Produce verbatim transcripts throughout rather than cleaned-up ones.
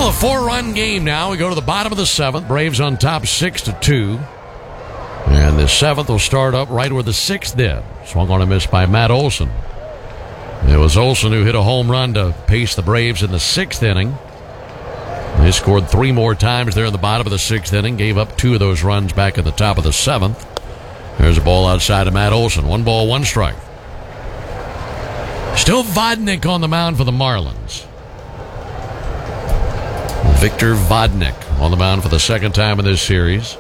Well, a four-run game now. We go to the bottom of the seventh. Braves on top six to two. And the seventh will start up right where the sixth did. Swung on a miss by Matt Olson. It was Olson who hit a home run to pace the Braves in the sixth inning. They scored three more times there in the bottom of the sixth inning. Gave up two of those runs back at the top of the seventh. There's a ball outside of Matt Olson. One ball, one strike. Still Vodnik on the mound for the Marlins. Victor Vodnik on the mound for the second time in this series.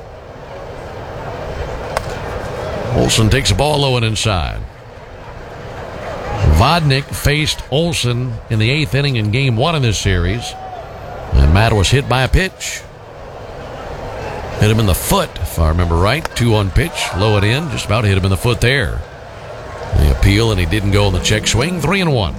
Olson takes a ball low and inside. Vodnik faced Olson in the eighth inning in game one in this series. And Matt was hit by a pitch. Hit him in the foot, if I remember right. Two on pitch, low and in. Just about hit him in the foot there. The appeal, and he didn't go on the check swing. Three and one.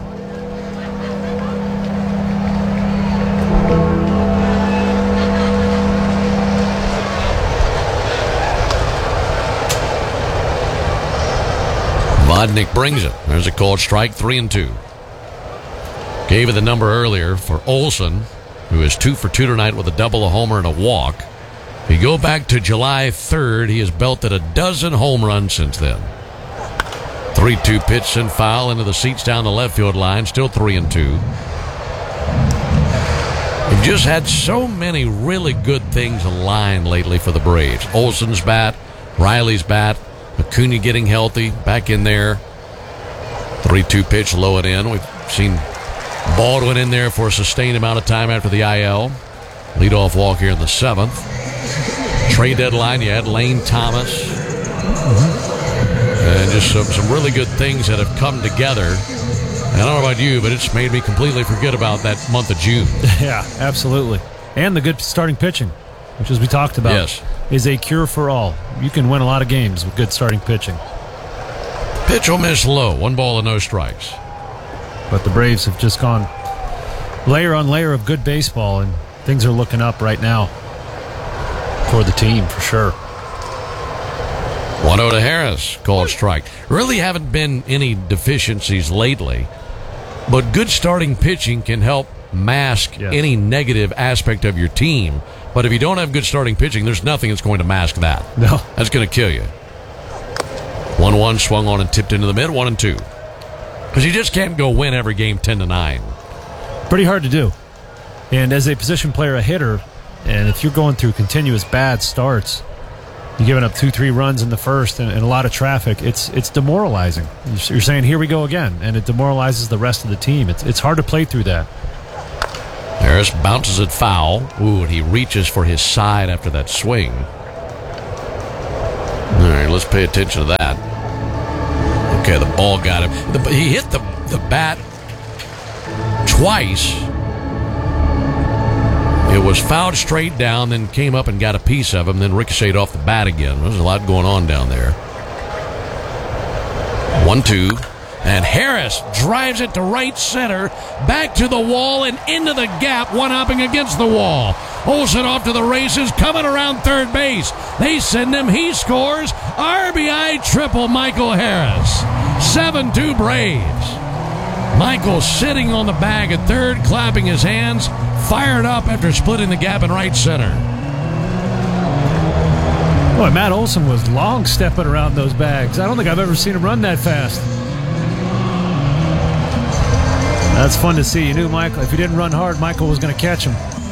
Vodnik brings it. There's a called strike, three and two. Gave it the number earlier for Olson, who is two for two tonight with a double, a homer, and a walk. If you go back to July third, he has belted a dozen home runs since then. three two pitch and foul into the seats down the left field line. Still three and two. You've just had so many really good things aligned lately for the Braves. Olson's bat, Riley's bat, Acuna getting healthy, back in there. three two pitch, low and in. We've seen Baldwin in there for a sustained amount of time after the I L. Leadoff walk here in the seventh. Trade deadline, you had Lane Thomas. Mm-hmm. And just some, some really good things that have come together. And I don't know about you, but it's made me completely forget about that month of June. Yeah, absolutely. And the good starting pitching, which, as we talked about, yes, is a cure for all. You can win a lot of games with good starting pitching. Pitch will miss low. One ball and no strikes. But the Braves have just gone layer on layer of good baseball, and things are looking up right now for the team, for sure. one oh to Harris, called strike. Really haven't been any deficiencies lately, but good starting pitching can help mask yes. any negative aspect of your team. But if you don't have good starting pitching, there's nothing that's going to mask that. No. That's going to kill you. one one swung on and tipped into the mid, one and two. Because you just can't go win every game ten to nine. Pretty hard to do. And as a position player, a hitter, and if you're going through continuous bad starts, you're giving up two, three runs in the first and, and a lot of traffic, it's it's demoralizing. You're saying, here we go again, and it demoralizes the rest of the team. It's, it's hard to play through that. Harris bounces it foul. Ooh, and he reaches for his side after that swing. All right, let's pay attention to that. Okay, the ball got him. The, he hit the, the bat twice. It was fouled straight down, then came up and got a piece of him, then ricocheted off the bat again. There's a lot going on down there. one two. And Harris drives it to right center, back to the wall and into the gap, one-hopping against the wall. Olson off to the races, coming around third base. They send him, he scores. R B I triple, Michael Harris. seven two Braves. Michael sitting on the bag at third, clapping his hands, fired up after splitting the gap in right center. Boy, Matt Olson was long stepping around those bags. I don't think I've ever seen him run that fast. That's fun to see. You knew Michael, if he didn't run hard, Michael was going to catch him.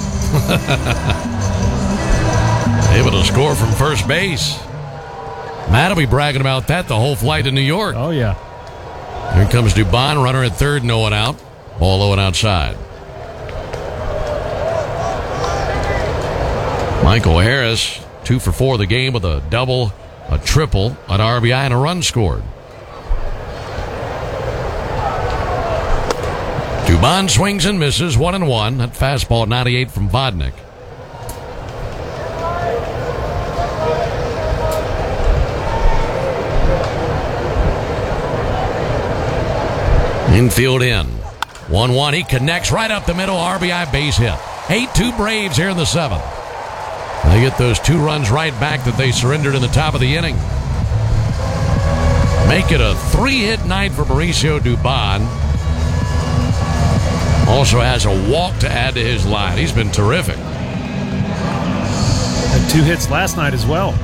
Able to score from first base. Matt will be bragging about that the whole flight to New York. Oh, yeah. Here comes Dubon, runner at third, no one out. Ball low and outside. Michael Harris, two for four of the game with a double, a triple, an R B I, and a run scored. Dubon swings and misses, one and one. That fastball, ninety-eight from Vodnik. Infield in. one one. He connects right up the middle. R B I base hit. eight two Braves here in the seventh. They get those two runs right back that they surrendered in the top of the inning. Make it a three-hit night for Mauricio Dubon. Also has a walk to add to his line. He's been terrific. Had two hits last night as well.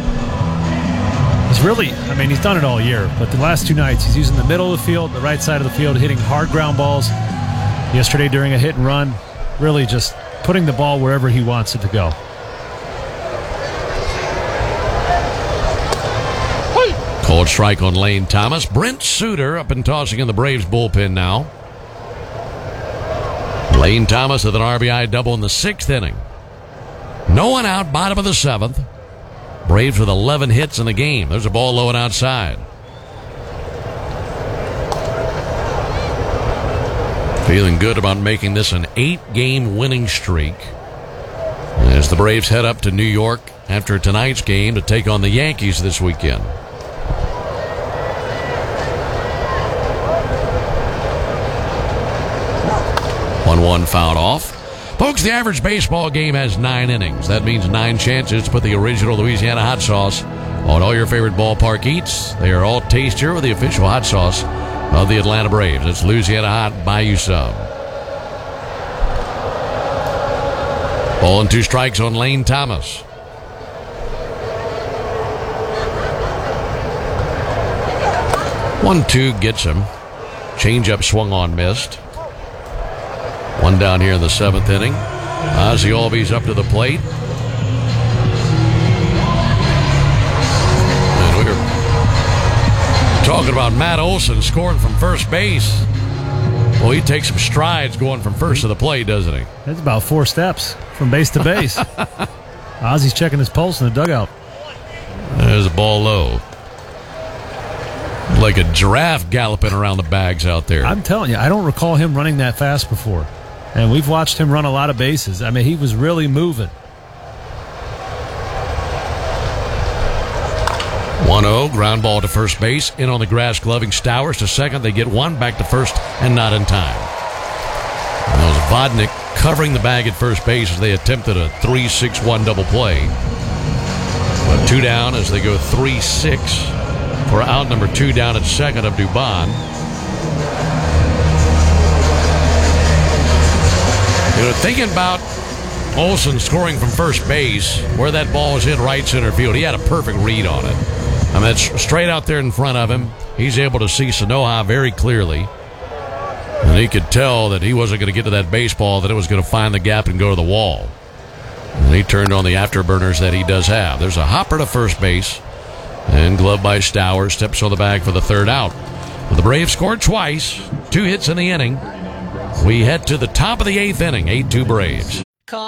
He's really, I mean, he's done it all year, but the last two nights he's using the middle of the field, the right side of the field, hitting hard ground balls. Yesterday during a hit and run, really just putting the ball wherever he wants it to go. Cold strike on Lane Thomas. Brent Suter up and tossing in the Braves bullpen now. Lane Thomas with an R B I double in the sixth inning. No one out, bottom of the seventh. Braves with eleven hits in the game. There's a ball low and outside. Feeling good about making this an eight-game winning streak as the Braves head up to New York after tonight's game to take on the Yankees this weekend. one one fouled off. Folks, the average baseball game has nine innings. That means nine chances to put the original Louisiana hot sauce on all your favorite ballpark eats. They are all tastier with the official hot sauce of the Atlanta Braves. It's Louisiana Hot. Buy you some. Ball and two strikes on Lane Thomas. one two gets him. Changeup swung on, missed. One down here in the seventh inning. Ozzie Albies up to the plate. And we were talking about Matt Olson scoring from first base. Well, he takes some strides going from first to the plate, doesn't he? That's about four steps from base to base. Ozzie's checking his pulse in the dugout. There's a ball low. Like a giraffe galloping around the bags out there. I'm telling you, I don't recall him running that fast before. And we've watched him run a lot of bases. I mean, he was really moving. one oh, ground ball to first base. In on the grass, gloving Stowers to second. They get one back to first and not in time. And that was Vodnik covering the bag at first base as they attempted a three six one double play. But two down as they go three six for out number two down at second of Dubon. You know, thinking about Olson scoring from first base, where that ball was hit right center field, he had a perfect read on it. I mean, it's straight out there in front of him. He's able to see Sanoha very clearly. And he could tell that he wasn't going to get to that baseball, that it was going to find the gap and go to the wall. And he turned on the afterburners that he does have. There's a hopper to first base. And glove by Stowers, steps on the bag for the third out. But the Braves scored twice, two hits in the inning. We head to the top of the eighth inning, eight two Braves.